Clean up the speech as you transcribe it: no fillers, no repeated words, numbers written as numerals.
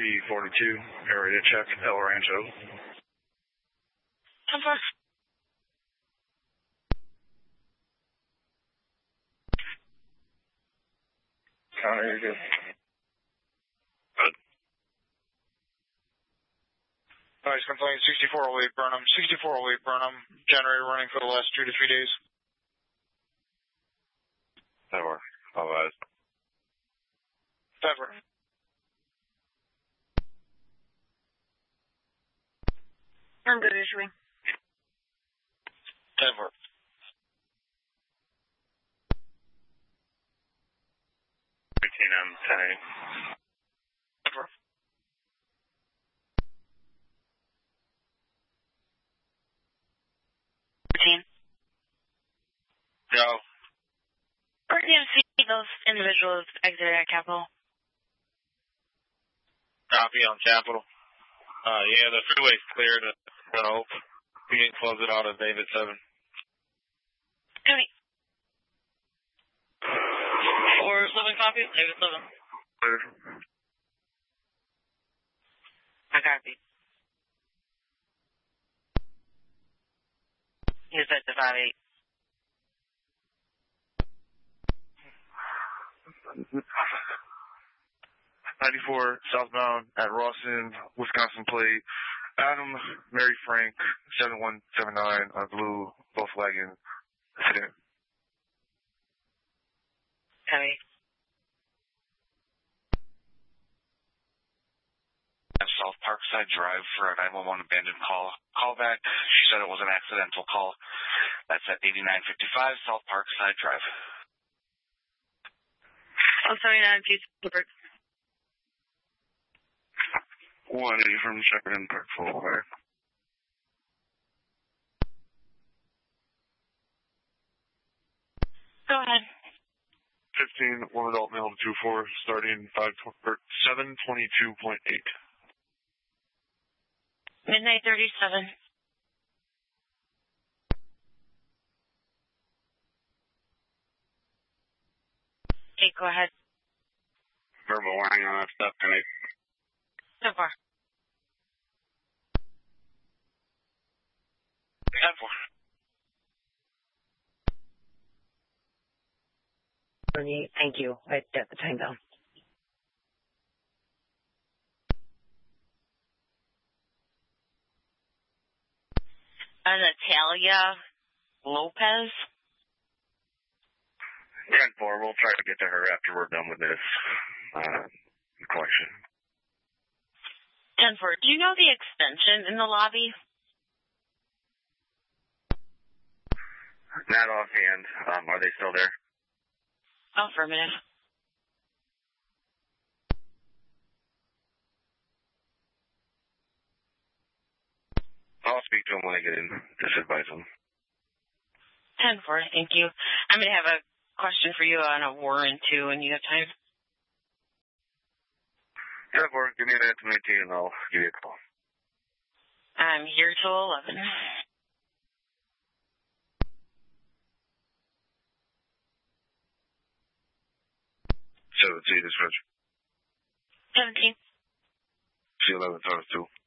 342, area check, El Rancho. 10-4. Connor, you're good. Good. Nice, complaint 6408 Burnham. 6408 Burnham. Generator running for the last 2 to 3 days. Never. Otherwise. 10-4. I'm good issuing. 10-4. M 10. 10-4. Go. Or DMC, those individuals exited at Capitol. Copy on Capital. Yeah, the freeway's cleared at Hope. We can close it out at David 7. Copy. For living copy, David 7. Cleared. I copy. He's at the 5-8. 94 southbound at Rawson, Wisconsin plate. Adam, Mary Frank, 7179 on blue, Volkswagen sedan. Copy. South Parkside Drive for a 911 abandoned call. Call back. She said it was an accidental call. That's at 8955 South Parkside Drive. I'm sorry, now I'm Super. 180 from Shepherd and Park Full Fire. Go ahead. 15, one adult male to 2-4, starting 722.8. Midnight 37. Okay, go ahead. Verbal warning on that stuff, Connect. So far. 10-4. Thank you. I got the time down. Natalia Lopez. 10-4. We'll try to get to her after we're done with this collection. 10-4. Do you know the extension in the lobby? Not offhand. Are they still there? Affirmative. I'll speak to them when I get in. Just advise them. 10-4. Thank you. I'm going to have a question for you on a warrant, too, when you have time. 10-4. Give me a minute to 19 and I'll give you a call. I'm here till 11. 17 dispatch. 17. C11 times 2.